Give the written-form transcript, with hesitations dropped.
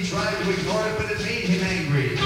tried to ignore it, but it made him angry.